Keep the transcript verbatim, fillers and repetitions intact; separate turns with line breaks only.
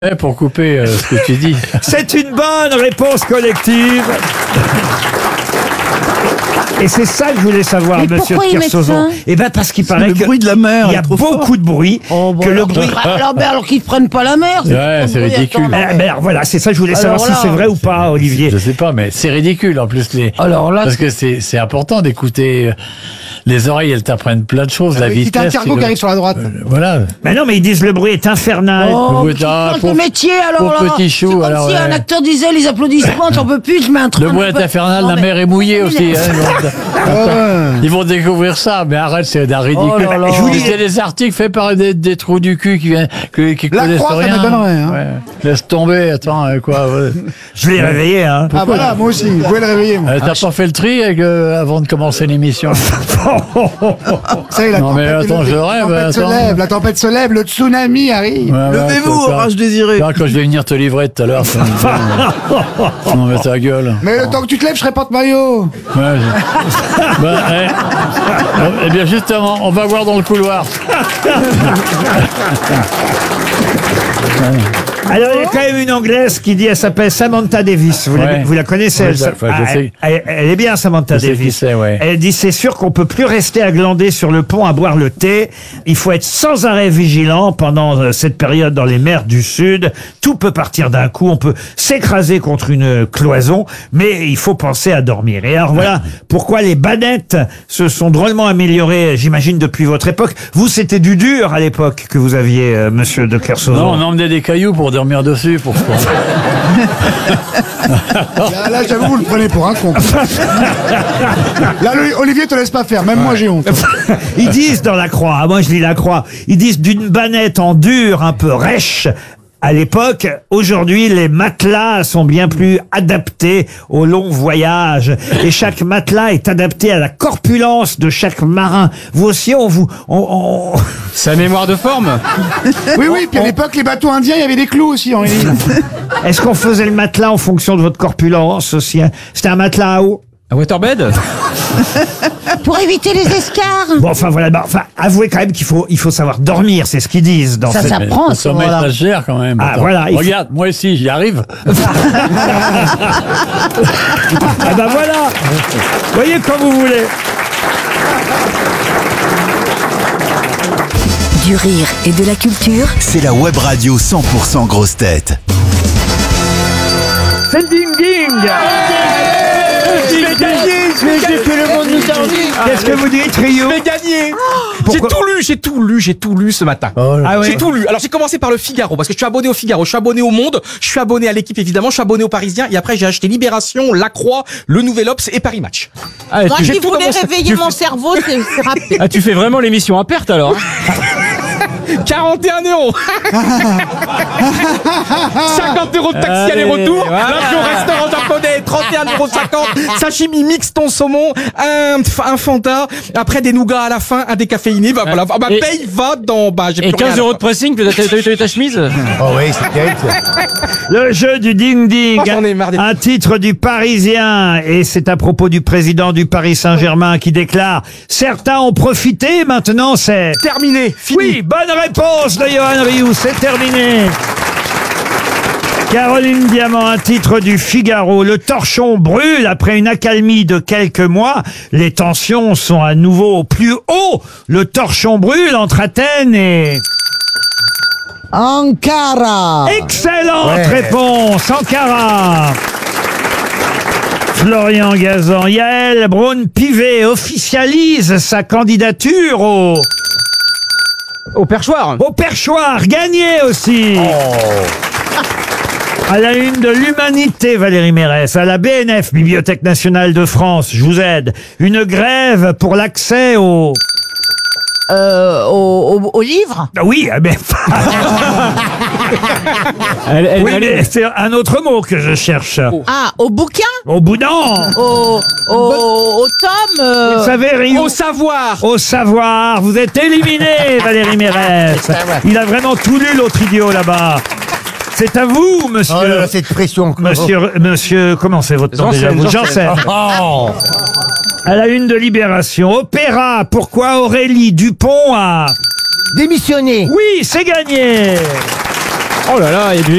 Eh, pour couper euh, ce que tu dis.
C'est une bonne réponse collective. Et c'est ça que je voulais savoir,
Mais
monsieur
pourquoi ils mettent
Kersozon.
ça
Eh ben parce qu'il paraît
Le
que
bruit de la mer
il y a
est trop
beaucoup
fort.
de bruit,
Oh, bon,
que le
alors,
bruit.
alors, ben, alors qu'ils prennent pas la mer.
Ouais, c'est ridicule.
Eh ben, voilà, c'est ça que je voulais
Alors
savoir
là-
si c'est vrai ou pas, Olivier.
Je sais pas, mais c'est ridicule en plus. Les...
Alors là,
Parce que c'est c'est important d'écouter. euh, Les oreilles, elles t'apprennent plein de choses. La
C'est un
vitesse.
cargo
tu
qui arrive sur la droite.
Euh, voilà.
Mais non, mais ils disent le bruit est infernal.
Oh,
Le
qui
ah,
change
pour-
de métier alors
pour
là.
petit chou,
C'est comme
alors,
si
ouais.
un acteur disait les applaudissements, j'en peux plus, je mets un train.
Le bruit est infernal, la mer est mouillée aussi. Hein, donc,
Ouais.
ils vont découvrir ça, mais arrête, c'est d'un ridicule.
Oh là là.
Je vous dis, c'est des articles faits par des, des trous du cul qui, viennent- qui, qui
La
connaissent
croix, ça
rien.
m'étonnerait, hein.
Ouais. Laisse tomber, attends, euh, quoi. Ouais.
Je l'ai réveillé, hein.
Ah voilà, moi aussi, vous pouvez le réveiller. Moi.
Euh, T'as pas fait le tri avec, euh, avant de commencer l'émission?
Ça y est, la
Non, mais
tempête,
attends,
le-
je
la
rêve,
tempête se
attends.
lève, la tempête se lève, le tsunami arrive.
Ouais, ouais,
Levez-vous,
c'est ça.
orage désiré.
Tu vois, quand je vais venir te livrer tout à l'heure, ça me- non mais ta gueule.
Mais le temps que tu te lèves, je serai pas de maillot.
Ouais, je- bah, eh. Eh bien justement, on va voir dans le couloir.
Alors, il y a quand même une Anglaise qui dit, elle s'appelle Samantha Davis. Vous, la,
Ouais.
vous la connaissez,
Ouais,
elle,
je-
ça-
enfin, je
Ah,
sais.
elle, elle- elle est bien, Samantha
Je sais
Davis.
qui c'est, ouais.
Elle dit, c'est sûr qu'on peut plus rester à glander sur le pont à boire le thé. Il faut être sans arrêt vigilant pendant euh, cette période dans les mers du Sud. Tout peut partir d'un coup. On peut s'écraser contre une cloison, mais il faut penser à dormir. Et alors voilà pourquoi les bannettes se sont drôlement améliorées, j'imagine, depuis votre époque. Vous, c'était du dur à l'époque que vous aviez, euh, monsieur de Kersozon.
Non, on emmenait des cailloux pour dormir dessus. Pourquoi?
Là, là, j'avoue, vous le prenez pour un con. Là, le- Olivier te laisse pas faire, même moi j'ai honte.
Ils disent dans la Croix, ah, moi je lis la Croix, ils disent d'une bannette en dur, un peu rêche. À l'époque, aujourd'hui, les matelas sont bien plus adaptés aux longs voyages. Et chaque matelas est adapté à la corpulence de chaque marin. Vous aussi, on vous... On, on-
Sa mémoire de forme.
Oui, oui, puis à l'époque, les bateaux indiens, il y avait des clous aussi en ligne.
Est-ce qu'on faisait le matelas en fonction de votre corpulence aussi, hein? C'était un matelas à eau?
Un waterbed.
Pour éviter les escarres.
Bon, enfin voilà, bah, enfin, avouez quand même qu'il faut, il faut savoir dormir, c'est ce qu'ils disent dans
Ça
cette...
s'apprend à
Le
ce
sommeil,
moment-là.
ça se gère quand même.
Ah,
Attends.
voilà, il faut-
Regarde, moi aussi, j'y arrive.
Ah bah voilà. Voyez comme vous voulez.
Du rire et de la culture.
C'est la web radio cent pour cent grosse tête.
C'est ding ding. Qu'est-ce que vous dites, Rio?
Je vais gagner. J'ai
Pourquoi
tout lu, j'ai tout lu, j'ai tout lu ce matin.
Ah ouais.
J'ai tout lu. Alors j'ai commencé par le Figaro parce que je suis abonné au Figaro, je suis abonné au Monde, je suis abonné à l'équipe évidemment, je suis abonné au Parisien et après j'ai acheté Libération, La Croix, Le Nouvel Obs et Paris Match.
Moi
J'ai
qui
tout dans
voulais
mon-
réveiller
tu-
mon cerveau, c'est c'est rapide.
Ah, tu fais vraiment l'émission à perte alors. quarante et un euros. cinquante euros de taxi
Allez,
aller-retour.
voilà.
Lundi au restaurant japonais, trente et un euros cinquante. Sashimi mix ton saumon, un, un Fanta, après des nougats à la fin, un décaféiné. Bah voilà, ma
Et-
paye va dans. Bah, j'ai
Et
plus rien
quinze
à
euros
la
de pressing, t'as t'as- t'as eu ta chemise?
Oh oui, c'est terrible. ça.
Le jeu du ding ding.
Oh, j'en ai marre des-
Un titre du Parisien. Et c'est à propos du président du Paris Saint-Germain qui déclare: certains ont profité, maintenant c'est...
fin. Terminé, fini.
Oui, bonne réponse de Johan Rioux, c'est terminé. Caroline Diamant, un titre du Figaro. Le torchon brûle après une accalmie de quelques mois. Les tensions sont à nouveau au plus haut. Le torchon brûle entre Athènes et...
Ankara.
Excellente réponse, Ankara. Florian Gazan, Yael Braun-Pivet officialise sa candidature au...
Au perchoir.
Au perchoir, gagné aussi. À la une de l'Humanité, Valérie Mérès. À la B N F, Bibliothèque nationale de France, je vous aide. Une grève pour l'accès au...
Euh, au, au, au livre.
Ah oui, ah ben...
Elle, elle-
oui,
elle-
mais c'est un autre mot que je cherche.
Ah, au bouquin.
Au boudin.
Au, au, au tome. euh,
Vous savez, Rio...
Au savoir.
Au savoir, vous êtes éliminé, Valérie Mérès. Il a vraiment tout lu, l'autre idiot, là-bas. C'est à vous, monsieur.
Oh là là, cette pression.
Monsieur, monsieur, comment c'est votre nom déjà
Janssen,
vous
Janssen.
Janssen.
Oh.
À la une de Libération. Opéra, pourquoi Aurélie Dupont a...
Démissionner.
Oui, c'est gagné.
Oh là là, il y a du